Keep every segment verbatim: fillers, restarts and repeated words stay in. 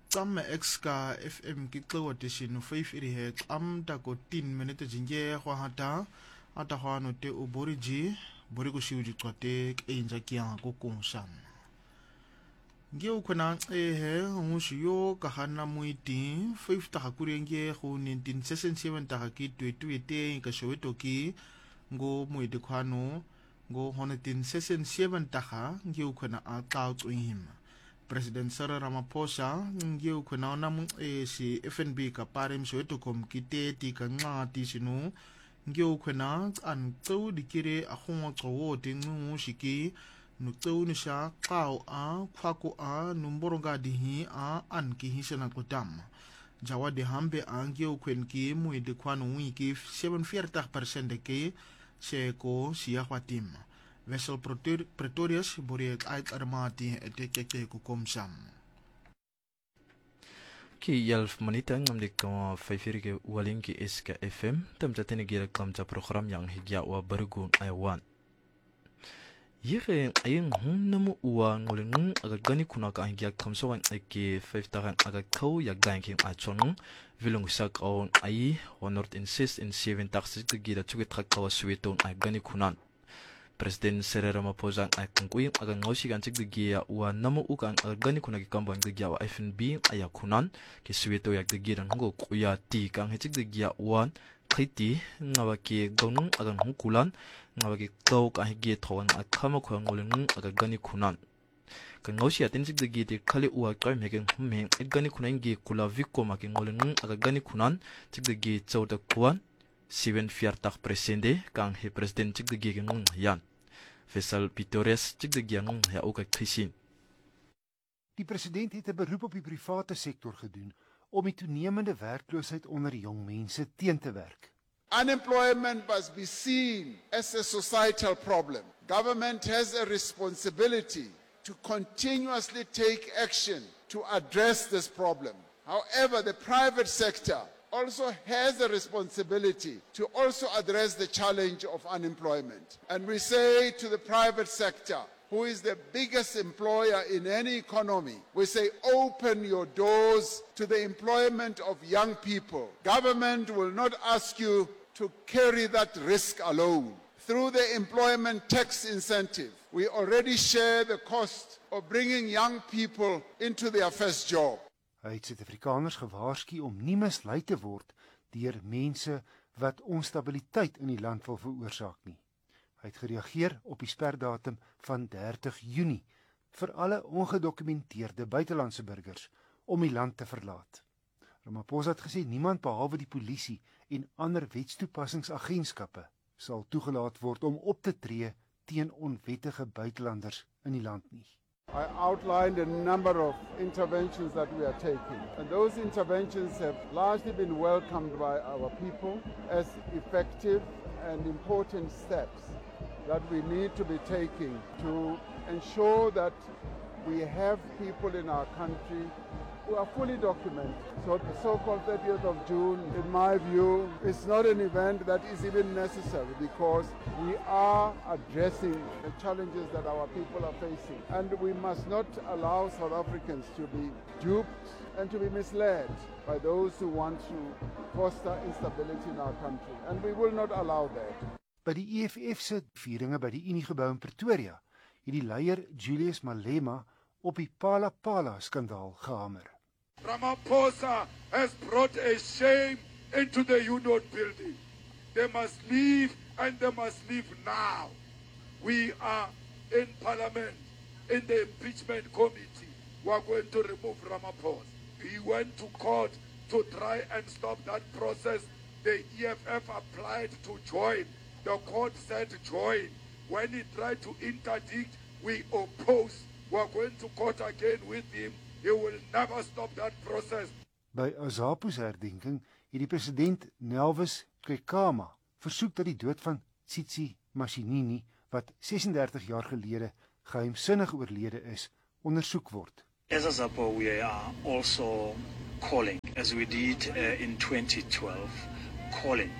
Tam X ka F M ki tlo station five iri am ta ko tin minute jinge go hata ata go ano te o boriji bori go shiu di tswate ke inja kia go kongsan nge o khona e he ngushi yo ka hana muiti five ta hakurenge go nineteen sixty-seven ta ki twetwete ka Soweto ki ngo muiti khano ngo nineteen sixty-seven ta ha nge o khona a tla tswim President Cyril Ramaphosa nge o khona na mu e si F N B ka pare Soweto kom ki te ti ka ngati sinu nge o khona an tso dikire a khongo tso te ngu shiki no tso ni sha qao a khwako a numboronga dihi a an ki hisana kotam jawa de hambe ange o kwen ki mu de kwano wiki seventy-four percent ke se ko sia khwatim Wessel Pretorius boriek uit armati etekeke ku komsam ki yelf manita ngam dik ko faifirike waling ki iska F M tam tatene gira kamta program yang higya wa bergun aywan yere ayeng hunnamu uwa ngoleng agagani kuna ka higya kamso wan eke five taran agakau ya ganking achon vilung sak on ai one north insist in seven taxes gira tuge trakka wa Soweto agani kunan President Cyril Ramaphosa ay kungkuy agang ngawsi kan sig digia wa namu ukang agani kuna kikambang digia wa F N B ay kunan ki Soweto yak digia ngo kuya ti kang hitsig digia wan kaiti ngawaki gonung agang hukulan ngawaki kau ka higi thawang akama khwang ngoleng agani kunan kan ngawsi atin sig digia ti khali uwa kai megen humme agani kunan gi kula vikko maki ngoleng agani kunan sig digia chawta kuan seventy-four percent kang he president sig digia ngung yan Wessel Pretorius tik de giang ja ook gesien. Die president het 'n beroep op die private sektor gedoen om die toenemende werkloosheid onder jong mense teen te werk. Unemployment must be seen as a societal problem. Government has a responsibility to continuously take action to address this problem. However, the private sector also has a responsibility to also address the challenge of unemployment. And we say to the private sector, who is the biggest employer in any economy, we say open your doors to the employment of young people. Government will not ask you to carry that risk alone. Through the employment tax incentive, we already share the cost of bringing young people into their first job. Hy het Suid-Afrikaners gewaarsku om nie mislei te word deur mense wat onstabiliteit in die land wil veroorsaak nie. Hy het gereageer op die sperdatum van dertig Junie vir alle ongedokumenteerde buitelandse burgers om die land te verlaat. Ramaphosa het gesê niemand behalwe die polisie en ander wetstoepassingsagentskappe sal toegelaat word om op te tree teen onwettige buitelanders in die land nie. I outlined a number of interventions that we are taking, and those interventions have largely been welcomed by our people as effective and important steps that we need to be taking to ensure that we have people in our country who are fully documented. So the so-called thirtieth of June, in my view, is not an event that is even necessary because we are addressing the challenges that our people are facing. And we must not allow South Africans to be duped and to be misled by those who want to foster instability in our country. And we will not allow that. By die E F F se vieringe by die Uniegebou in Pretoria, het die leier Julius Malema op die Phala Phala skandaal gehamer. Ramaphosa has brought a shame into the Union building. They must leave and they must leave now. We are in Parliament, in the impeachment committee. We are going to remove Ramaphosa. He went to court to try and stop that process. The E F F applied to join. The court said join. When he tried to interdict, we opposed. We are going to court again with him. He will never stop that process. By Azapo se herdenking het die president Nelvis Kekama versoek dat die dood van Tsitsi Mashinini, wat sessendertig jaar gelede geheimsinnig oorlede is, ondersoek word. As Azapo, we are also calling, as we did uh, in twenty twelve, calling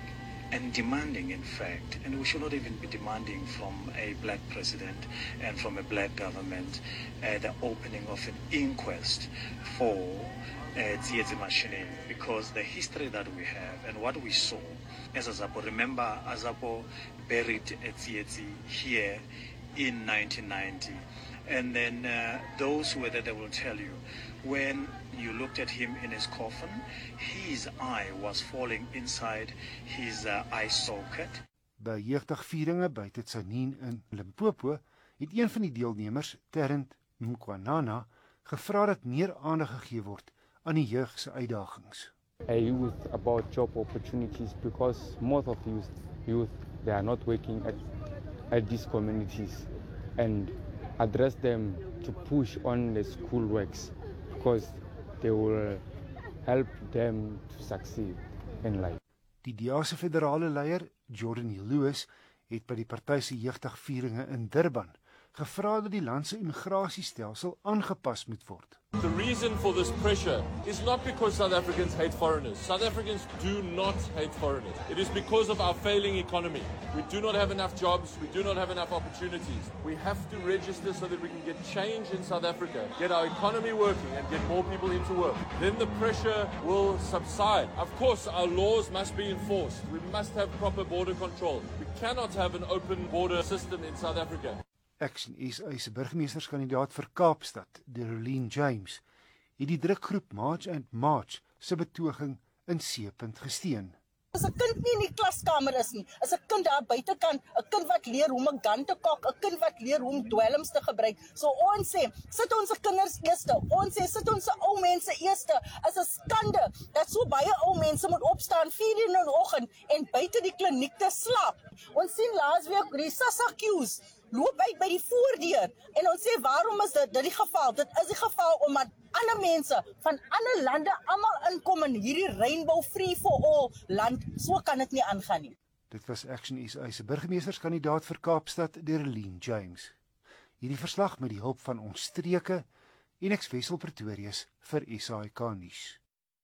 and demanding, in fact, and we should not even be demanding from a black president and from a black government uh, the opening of an inquest for uh, Tsietsi Mashinini, because the history that we have and what we saw as Azapo, remember Azapo buried Tsietsi here in nineteen ninety, and then uh, those who were there, they will tell you, when you looked at him in his coffin, his eye was falling inside his uh, eye socket. By jeugdagvieringe by Tsanin in Limpopo het een van die deelnemers, Terrent Mkwanana, gevra dat meer aandag gegee word aan die jeug se uitdagings. A youth about job opportunities, because most of youth, youth they are not working at, at these communities, and address them to push on the school works, because they will help them to succeed in life. Die D A se federale leier, Jordan Lewis, het by die party se jeugdagvieringe in Durban gevra dat die land se immigrasiestelsel aangepas moet word. The reason for this pressure is not because South Africans hate foreigners. South Africans do not hate foreigners. It is because of our failing economy. We do not have enough jobs. We do not have enough opportunities. We have to register so that we can get change in South Africa, get our economy working and get more people into work. Then the pressure will subside. Of course, our laws must be enforced. We must have proper border control. We cannot have an open border system in South Africa. Action S A se burgemeesterskandidaat vir Kaapstad, Derelene James, het die drukgroep March and March se betoging in C-punt gesteun. As 'n kind nie in die klaskamer is nie, is 'n kind daar buitekant, 'n kind wat leer hoe om 'n gun te kok, 'n kind wat leer hoe om dwelms te gebruik. So ons sê, sit ons kinders eerste. Ons sê, sit ons ou mense eerste. Is 'n skande dat so baie ou mense moet opstaan vier uur in die oggend en buite die kliniek te slaap. Ons sien laasweek die Sasakius loop uit by die voordeur en ons sê, waarom is dit, dit die geval? Dit is die geval omdat ander mense van ander lande almal inkom in hierdie rainbow free for all land. So kan dit nie aangaan nie. Dit was Action S A se burgemeesterskandidaat vir Kaapstad, Derelene James. Hierdie verslag met die hulp van ons streke en ek Wessel Pretorius vir S A I K nuus.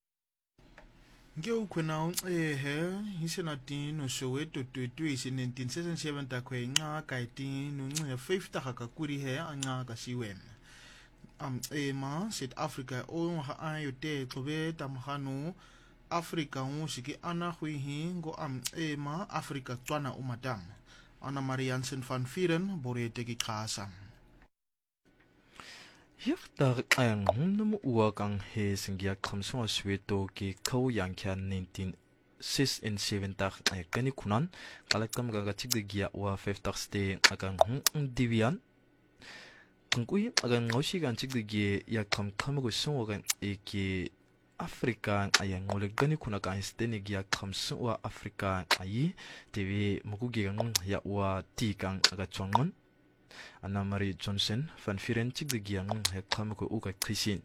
Ngeo khona ehe isenadino Soweto twetwe nineteen seventy-seven takwe nqa kaitini unce fifty hakakuri he anqa kasiwen am ema South Africa o ha ayote xobe tamhanu Africa ngusiki ana hwi ngo am ema Africa tswana umadam ana Mariansen van Vieren borete ki khasa. Yaftar ang hundum uwakang he singya khamswa Soweto ki kau yang kya nineteen sixty-seven tak kani kunan kalakam gaga chigdigia wa fifty ste akang hum divian kungui agang ngoshi gan chigdigi ya kam kamago songogan eki Afrika ayang ngole gani kuna ka stenigia khamswa Afrika ayi tv mugugi gang ya wa tikang aga chongon Anna Marie Johnson van Vieren chigdigia ng hekamago uga krisin.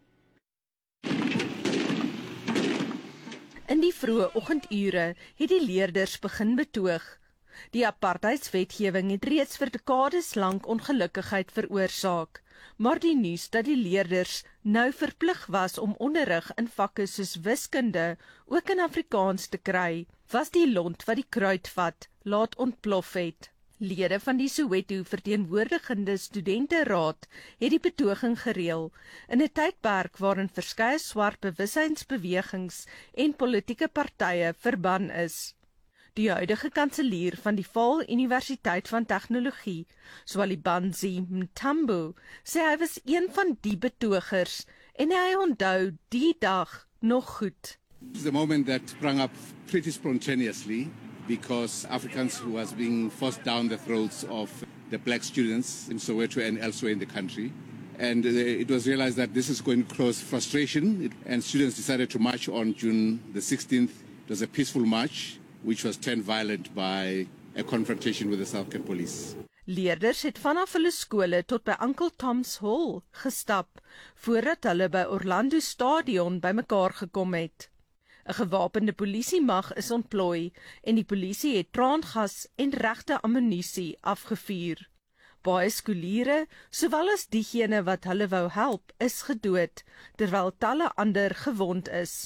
In die vroeë oggendure het die leerders begin betoog. Die apartheidswetgewing het reeds vir dekades lank ongelukkigheid veroorsaak, maar die nuus dat die leerders nou verplig was om onderrig in vakke soos wiskunde ook in Afrikaans te kry, was die lont wat die kruitvat laat ontplof het. Lede van die Soweto verteenwoordigende studenteraad het die betoging gereël in 'n tydperk waarin verskeie swart bewussynsbewegings en politieke partye verban is. Die huidige kanselier van die Vaal Universiteit van Tegnologie, Swalibanzi Mtambo, sê hy was een van die betogers en hy onthou die dag nog goed. It's a moment that sprang up pretty spontaneously, because Africans who was being forced down the throats of the black students in Soweto and elsewhere in the country. And uh, it was realized that this is going to cause frustration, it, and students decided to march on June the sixteenth. It was a peaceful march, which was turned violent by a confrontation with the South Cape Police. Leerders het vanaf hulle skole tot by Uncle Tom's Hall gestap, voordat hulle by Orlando Stadion bymekaar gekom het. 'n Gewapende polisiemag is ontplooi en die polisie het traangas en regte ammunisie afgevuur. Baie skooliere, sowel as diegene wat hulle wou help, is gedood, terwyl talle ander gewond is.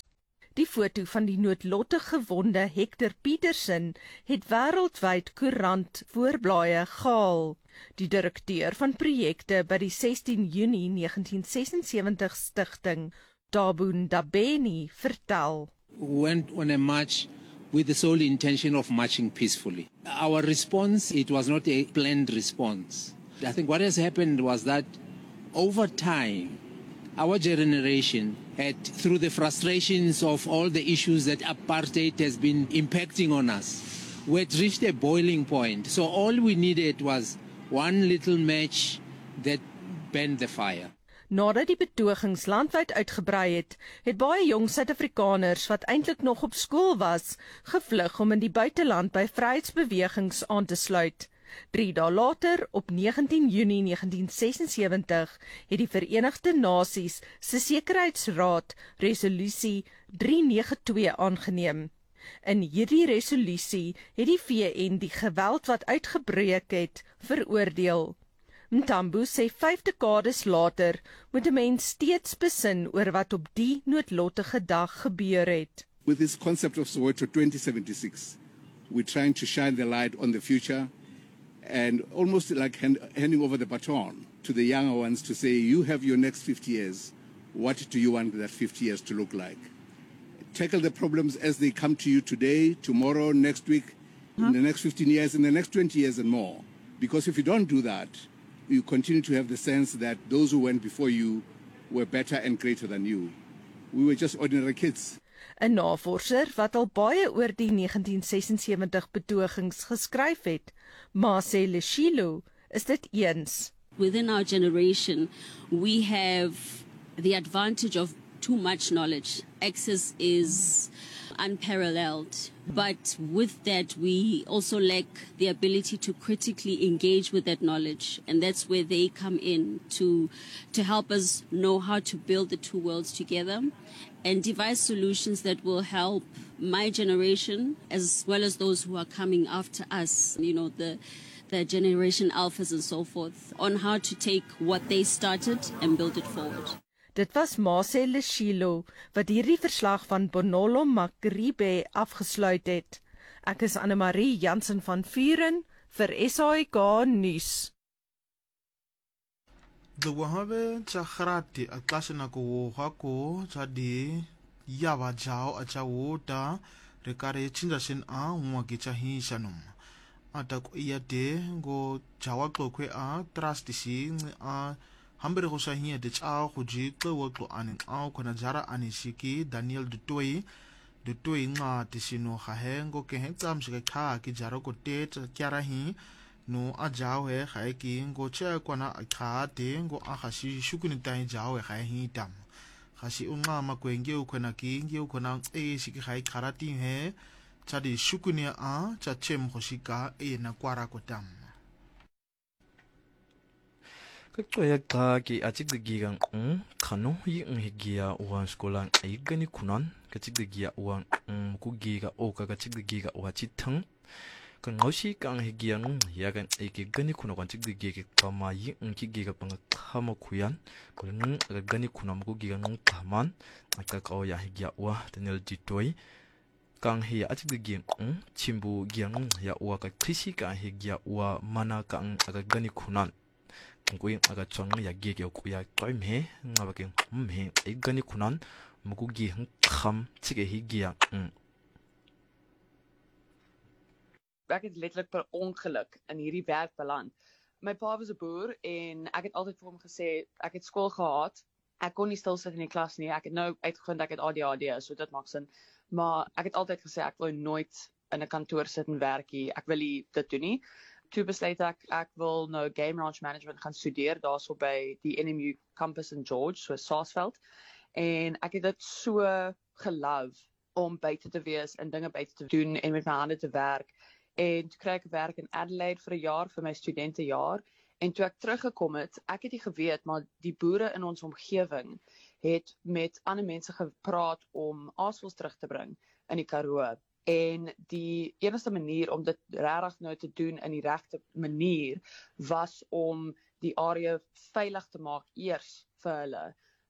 Die foto van die noodlottig gewonde Hector Peterson het wêreldwyd koerant voorblaaie gehaal. Die direkteur van projekte by die sestien Junie negentien sesensewentig stigting, Thabo Ndabeni, vertel. We went on a march with the sole intention of marching peacefully. Our response, it was not a planned response. I think what has happened was that over time, our generation had, through the frustrations of all the issues that apartheid has been impacting on us, we had reached a boiling point. So all we needed was one little match that burned the fire. Nadat die betogings landwyd uitgebrei het, het baie jong Suid-Afrikaners wat eintlik nog op skool was, gevlug om in die buiteland by vryheidsbewegings aan te sluit. Drie dae later, op negentien Junie negentien sesensewentig, het die Verenigde Nasies se Sekuriteitsraad resolusie drie nege twee aangeneem. In hierdie resolusie het die V N die geweld wat uitgebreek het, veroordeel. Mtambo sê vyf dekades later moet 'n mens steeds besin oor wat op die noodlottige dag gebeur het. With this concept of Soweto twenty seventy-six, we're trying to shine the light on the future and almost like hand, handing over the baton to the younger ones to say, you have your next fifty years. What do you want that fifty years to look like? Tackle the problems as they come to you today, tomorrow, next week, huh? in the next fifteen years, in the next twenty years and more. Because if you don't do that, you continue to have the sense that those who went before you were better and greater than you. We were just ordinary kids. 'n Navorser wat al baie oor die negentien sesensewentig betogings geskryf het, Mase Leshilo, is dit eens. Within our generation, we have the advantage of too much knowledge. Access is unparalleled. But with that, we also lack the ability to critically engage with that knowledge. And that's where they come in to, to help us know how to build the two worlds together and devise solutions that will help my generation as well as those who are coming after us, you know, the, the generation alphas and so forth, on how to take what they started and build it forward. Dit was Mase Leshilo wat hierdie verslag van Bonolo Makribe afgesluit het. Ek is Anne-Marie Jansen van Vuren vir S A I K nuus. Dwahabe tsa grati a klase na ko hako tsa di ya ba jao a tsa wota re kare chinda sin a mwa ke tsa hishanum. Ata ko iya de go jawa klokwe a trust si a Hambere go sahia de tsa go ji tlo tlo aning a khona jara anishiki Daniel Dutoi Dutoi nga tisino ga hengo ke hentsa mshike kha ke jara ko te kyara hi no a jawe ga ke ngo che kwana a kha te ngo a ga shi shukuni tai jawe ga hi tam ga shi unga makwenge u khona ki ngi u khona e shi ke ga ikharati he tsa di shukuni a tsa chem go shika e na kwara ko tam. Kakcoya xaki atsigdigiga ng khano yi nghigia uwan skolan ayigani kunan katsigdigia uwan mukugiga oka katsigdigiga uwachithang kangoshi kang higia ng yagan ayigani kuno katsigdigiga kama yi nghigiga pang khama kuyan kunan agani kuno mukugiga ng kaman akakaw ya higia uwa Daniel Dutoi kang hiya atsigdigiga ng chimbu giang ya uwa kakrisi kang higia uwa mana kang agani kunan Ngui aga chong ya gi ge ku ya toy me ngaba ke me e gani kunan muku gi kham tsige hi gi ya Ek het letterlik per ongeluk in hierdie werk beland. My pa was 'n boer en ek het altyd vir hom gesê ek het skool gehaat. Ek kon nie stil sit in die klas nie. Ek het nou uitgevind ek het A D H D, so dit maak sin. Maar ek het altyd gesê ek wil nooit in 'n kantoor sit en werk nie. Ek wil nie dit doen nie. Toe besluit ek ek wil nou game ranch management gaan studeer daarso by die N M U campus in George, so Saasveld. En ek het dit so gelove om buite te wees en dinge buite te doen en met my hande te werk. En toe kry ek werk in Adelaide vir 'n jaar vir my studentejaar. En toe ek teruggekom het, ek het nie geweet, maar die boere in ons omgewing het met ander mense gepraat om aasvoëls terug te bring in die Karoo. En die enigste manier om dit regtig nou te doen in die regte manier was om die area veilig te maak eers vir hulle,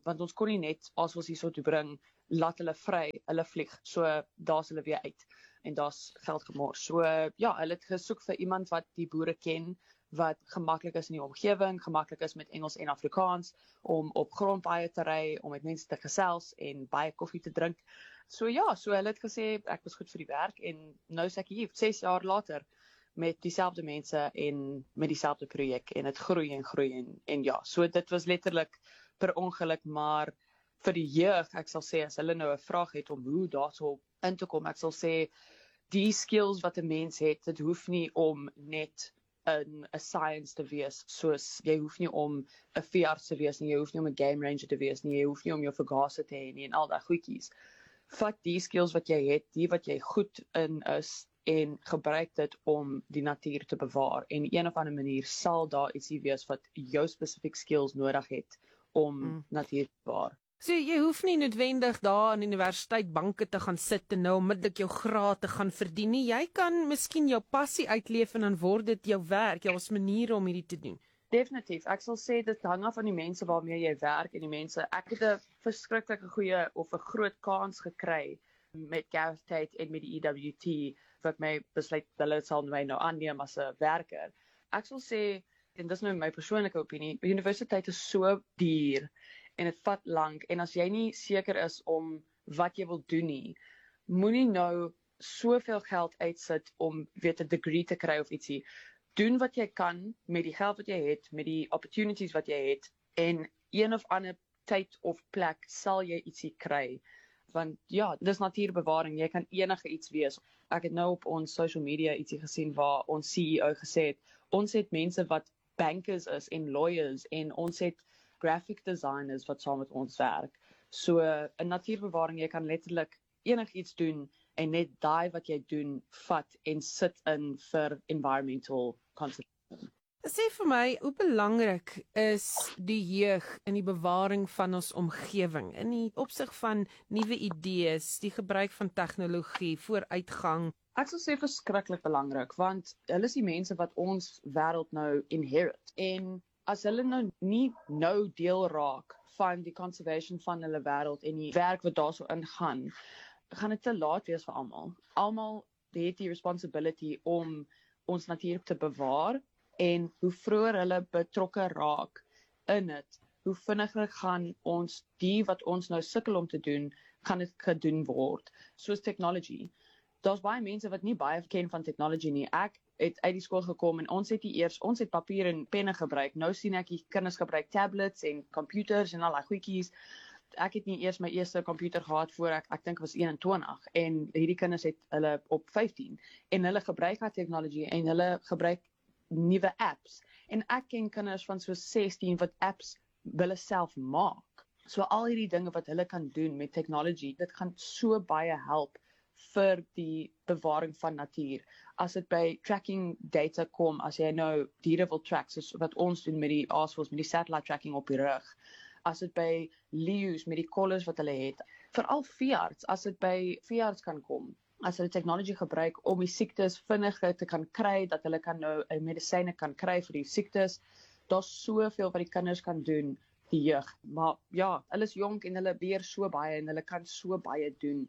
want ons kon nie net as ons hierso toe bring, laat hulle vry, hulle vlieg, so daar's hulle weer uit en daar's geld gemors. So ja, hulle het gesoek vir iemand wat die boere ken, wat gemaklik is in die omgewing, gemaklik is met Engels en Afrikaans, om op grondpaaie te ry, om met mense te gesels en baie koffie te drink. So ja, so hulle het gesê, ek was goed vir die werk, en nou is ek hier, ses jaar later, met dieselfde mense en met dieselfde projek, en het groei en groei, en, en ja, so dit was letterlik per ongeluk, maar vir die jeug, ek sal sê, as hulle nou 'n vraag het om hoe daarso in te kom, ek sal sê, die skills wat 'n mens het, dit hoef nie om net in 'n science te wees, soos jy hoef nie om 'n veearts te wees nie, jy hoef nie om 'n game ranger te wees nie, jy hoef nie om jou vergaser te hê nie, en al daai goedjies. Vat die skills wat jy het, die wat jy goed in is, en gebruik dit om die natuur te bewaar, en een of ander manier sal daar ietsie wees wat jou spesifiek skills nodig het om mm. natuur te bewaar. So jy hoef nie noodwendig daar aan universiteit banke te gaan sit en nou onmiddellik jou graad te gaan verdien nie. Jy kan miskien jou passie uitleef en dan word dit jou werk, jou manier om hierdie te doen. Definitief. Ek sal sê dit hang af van die mense waarmee jy werk en die mense. Ek het 'n verskriklike goeie of 'n groot kans gekry met Gareth Tate en met die E W T wat my besluit hulle sal my nou aanneem as 'n werker. Ek sal sê, en dis nou my persoonlike opinie, universiteit is so duur en dit vat lank, en as jy nie seker is om wat jy wil doen nie, moenie nou soveel geld uitsit om weet 'n degree te kry of ietsie. Doen wat jy kan met die geld wat jy het, met die opportunities wat jy het, en een of ander tyd of plek sal jy ietsie kry. Want ja, dis natuurbewaring, jy kan enige iets wees. Ek het nou op ons social media ietsie gesien waar ons C E O gesê het, ons het mense wat bankers is en lawyers, en ons het graphic designers wat saam met ons werk. So, in natuurbewaring, jy kan letterlik enigiets doen, en net daai wat jy doen, vat en sit in vir environmental conservation. Sê vir my, hoe belangrik is die jeug in die bewaring van ons omgewing, in die opsig van nuwe idees, die gebruik van tegnologie, vooruitgang? Ek sal sê verskriklik belangrik, want hulle is die mense wat ons wêreld nou inherit, en as hulle nou nie nou deel raak van die conservation van hulle wêreld en die werk wat daarso ingaan, gaan dit te laat wees vir almal. Almal het die responsibility om ons natuur te bewaar, en hoe vroeër hulle betrokke raak in dit, hoe vinniger gaan ons die wat ons nou sukkel om te doen, gaan dit gedoen word. Soos technology. Daar's baie mense wat nie baie ken van technology nie. Ek het uit die skool gekom en ons het eers, ons het papier en penne gebruik. Nou sien ek die kinders gebruik tablets en computers en al daai goedjies. Ek het nie eers my eerste computer gehad voor ek, ek dink was eenentwintig, en hierdie kinders het hulle op vyftien, en hulle gebruik daai technology, en hulle gebruik nuwe apps, en ek ken kinders van so sestien wat apps hulle self maak. So al hierdie dinge wat hulle kan doen met technology, dit gaan so baie help vir die bewaring van natuur. As dit by tracking data kom, as jy nou diere wil track, soos wat ons doen met die aasvoëls, met die satellite tracking op die rug, as dit by leeu's met die collars wat hulle het, veral veearts, as dit by veearts kan kom, as hulle technology gebruik om die siektes vinniger te kan kry, dat hulle kan nou medisyne kan kry vir die siektes, daar's soveel wat die kinders kan doen, die jeug. Maar ja, hulle is jonk en hulle leer so baie en hulle kan so baie doen.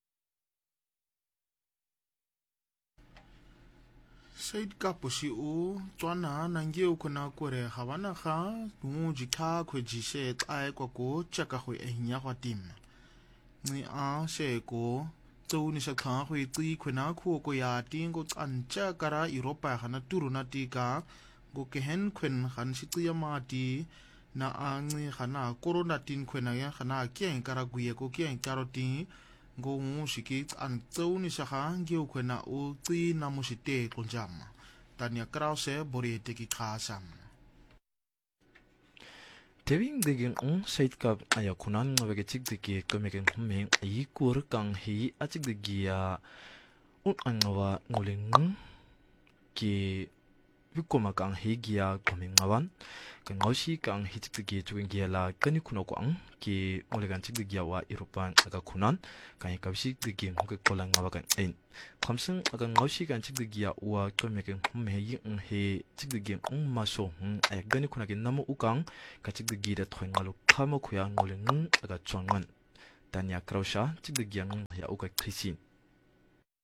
Said kaposhi u tswana nange u kuna kore gabana ga mu jikha khojishe tsae kwa ko chaka go enya gwa tim ni a she ko tso ni sha kha go itsi khona khu ko ya ting go tsancha kara Europa ga na turu na tika go kehen khwen gan shi ya mati na angi gana corona tin khwena ya gana kyen kara guye ko kyen karoti go mu shiki an tso ni sha ga nge u khona u tsi na mu shite konjama Tania Krause bori teki khasam Tewing digin on site kap aya kunan ngawege chigdiki komeken khumeng ai kur kang hi achigdigia un anwa nguling ki vikoma kang hegia komingawan kan ngausi kang hitikgi tuingia la kani kuno kwang ki olegan tikgi wa Europan aga kunan kan kabsi digi ngke kolang ngawakan ein kamseng aga ngausi kan tikgi wa komeke mehi he tikgi ung maso ay gani kuna gen namu ukang ka tikgi da thoingalo khamo khuya ngoleng aga chongan tanya krausha tikgi yang ya uka krisin